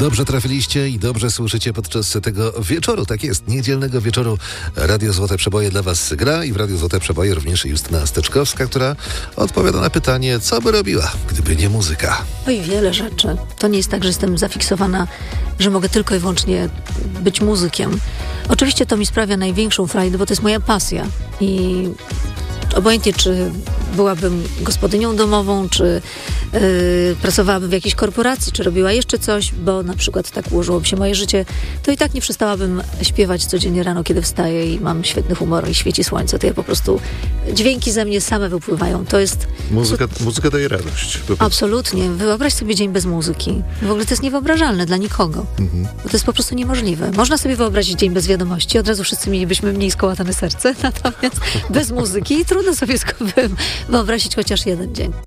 Dobrze trafiliście i dobrze słyszycie podczas tego wieczoru. Tak jest, niedzielnego wieczoru Radio Złote Przeboje dla was gra i w Radio Złote Przeboje również Justyna Steczkowska, która odpowiada na pytanie, co by robiła, gdyby nie muzyka. Oj, wiele rzeczy. To nie jest tak, że jestem zafiksowana, że mogę tylko i wyłącznie być muzykiem. Oczywiście to mi sprawia największą frajdę, bo to jest moja pasja i obojętnie, czy byłabym gospodynią domową, czy pracowałabym w jakiejś korporacji, czy robiła jeszcze coś, bo na przykład tak ułożyłoby się moje życie, to i tak nie przestałabym śpiewać codziennie rano, kiedy wstaję i mam świetny humor i świeci słońce. To ja po prostu, dźwięki ze mnie same wypływają. To jest... Muzyka daje radość. Absolutnie. Wyobraź sobie dzień bez muzyki. W ogóle to jest niewyobrażalne dla nikogo. Bo to jest po prostu niemożliwe. Można sobie wyobrazić dzień bez wiadomości, od razu wszyscy mielibyśmy mniej skołatane serce, natomiast bez muzyki trudno sobie wyobrazić chociaż jeden dzień.